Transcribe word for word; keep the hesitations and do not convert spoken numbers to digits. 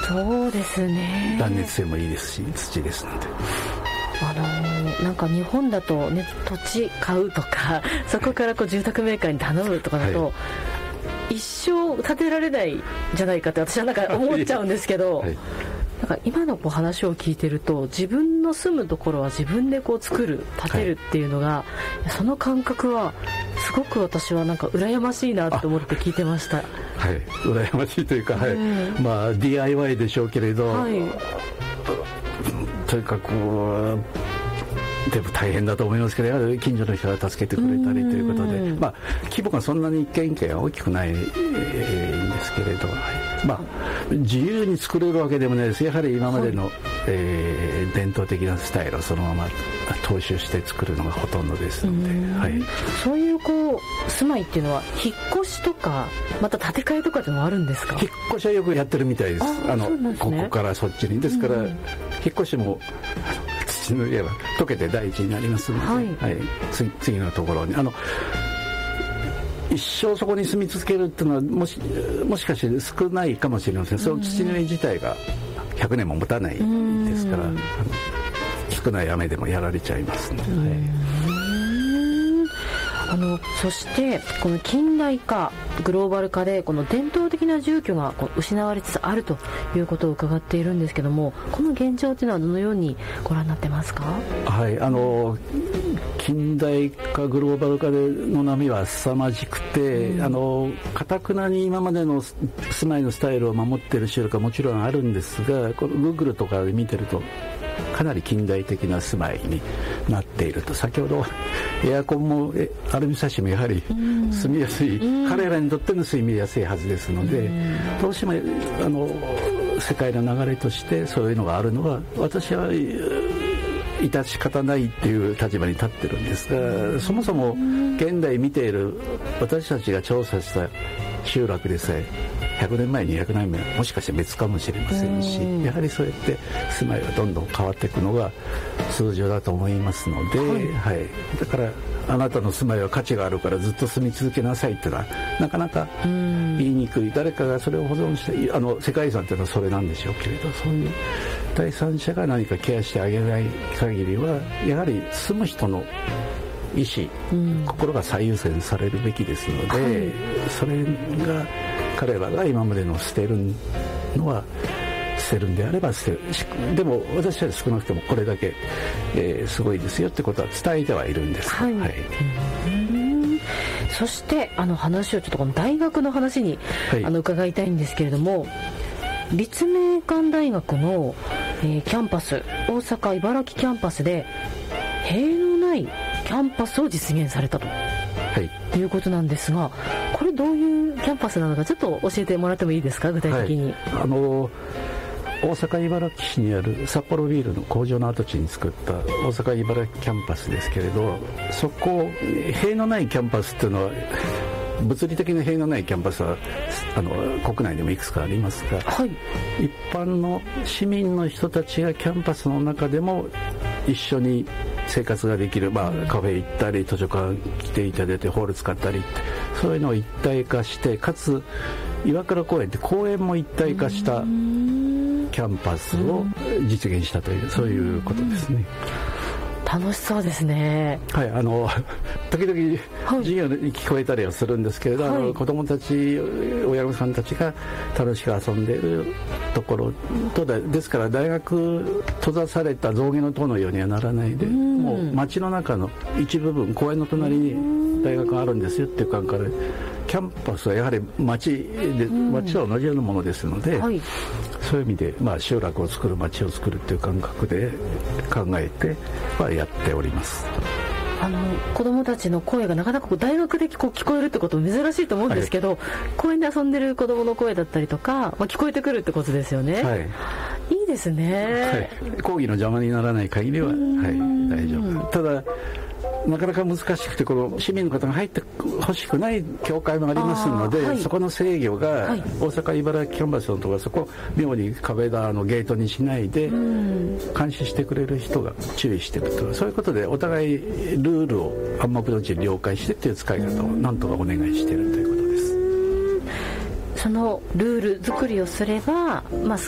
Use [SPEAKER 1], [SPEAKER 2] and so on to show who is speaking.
[SPEAKER 1] そうですね。
[SPEAKER 2] 断熱性もいいですし、土ですので。
[SPEAKER 1] あのー、なんか日本だと、ね、土地買うとかそこからこう住宅メーカーに頼むとかだと、はい、一生建てられないんじゃないかって私はなんか思っちゃうんですけど、はい、なんか今のこう話を聞いてると、自分の住むところは自分でこう作る建てるっていうのが、はい、その感覚はすごく私はなんか羨ましいなと思って聞いてました。
[SPEAKER 2] はい、羨ましいというか、はい、まあ ディーアイワイ でしょうけれど、はい、というかこうでも大変だと思いますけど、やはり近所の人が助けてくれたりということで、まあ、規模がそんなに一軒一軒は大きくないんですけれど、まあ、自由に作れるわけでもないです。やはり今までの、はい、えー、伝統的なスタイルをそのまま踏襲して作るのがほとんどですので、はい、
[SPEAKER 1] そういうこう住まいっていうのは引っ越しとかまた建て替えとかっていうのはあるんですか？
[SPEAKER 2] 引っ越しはよくやってるみたいです。あの、ね、ここからそっちにですから、うん、引っ越しも土の家は溶けて第一になりますので、はいはい、次, 次のところにあの一生そこに住み続けるっていうのはも し, もしかして少ないかもしれません。その土の家自体がひゃくねんも持たないですから、少ない雨でもやられちゃいますので、はい、
[SPEAKER 1] あのそしてこの近代化グローバル化でこの伝統的な住居がこう失われつつあるということを伺っているんですけども、この現状というのはどのようにご覧になってますか？
[SPEAKER 2] はい、あの近代化グローバル化での波は凄まじくて、うん、あの堅くなに今までの住まいのスタイルを守っている集落はもちろんあるんですが、この Google とかで見てるとかなり近代的な住まいになっていると。先ほどエアコンもアルミサッシもやはり住みやすい、うん、彼らにとっての住みやすいはずですので、うん、どうしてもあの世界の流れとしてそういうのがあるのは私は致し方ないっていう立場に立ってるんですが、そもそも現代見ている私たちが調査した集落でさえひゃくねんまえにひゃくねんまえもしかして別かもしれませんし、やはりそうやって住まいがどんどん変わっていくのが通常だと思いますので、はいはい、だからあなたの住まいは価値があるからずっと住み続けなさいっていうのはなかなか言いにくい。誰かがそれを保存してあの世界遺産っていうのはそれなんでしょうけれど、そういう第三者が何かケアしてあげない限りはやはり住む人の意思、うん、心が最優先されるべきですので、はい、それが彼らが今までの捨てるのは捨てるんであれば捨てる。でも私は少なくともこれだけ、えー、すごいですよってことは伝えてはいるんです、はいはい、
[SPEAKER 1] うん、そしてあの話をちょっとこの大学の話に、はい、あの伺いたいんですけれども、立命館大学の、えー、キャンパス、大阪茨城キャンパスで塀のないキャンパスを実現されたと、はい、いうことなんですが、これどういうキャンパスなのかちょっと教えてもらってもいいですか、具体的に。
[SPEAKER 2] はい、あの大阪茨城市にある札幌ビールの工場の跡地に作った大阪茨城キャンパスですけれど、そこ塀のないキャンパスっていうのは物理的な塀のないキャンパスはあの国内でもいくつかありますが、はい、一般の市民の人たちがキャンパスの中でも一緒に生活ができる、まあ、カフェ行ったり図書館来ていただいてホール使ったりって、そういうのを一体化して、かつ岩倉公園って公園も一体化したキャンパスを実現したという、そういうことですね。
[SPEAKER 1] 楽しそうですね。
[SPEAKER 2] はい、あの時々授業に聞こえたりはするんですけれど、はい、あの子どもたち、親御さんたちが楽しく遊んでいるところとだ、ですから大学閉ざされた象牙の塔のようにはならないで、もう街の中の一部分、公園の隣に大学があるんですよっていう感覚で、キャンパスはやはり街で、街と同じようなものですので、はい、そういう意味で、まあ、集落を作る、街を作るっていう感覚で考えて、まあ、やっております。
[SPEAKER 1] あの子どもたちの声がなかなかこう大学でこう聞こえるってこと珍しいと思うんですけど、はい、公園で遊んでる子どもの声だったりとか、まあ、聞こえてくるってことですよね。はい、いいですね。
[SPEAKER 2] はい、講義の邪魔にならない限りは、はい、大丈夫。ただなかなか難しくて、この市民の方が入ってほしくない教会もありますので、はい、そこの制御が、はい、大阪茨城キャンパスのところはそこ妙に壁だのゲートにしないで監視してくれる人が注意していくと、そういうことでお互いルールを暗黙のうちに了解してっていう使い方をなんとかお願いしているということです。
[SPEAKER 1] そのルール作りをすれば、まあ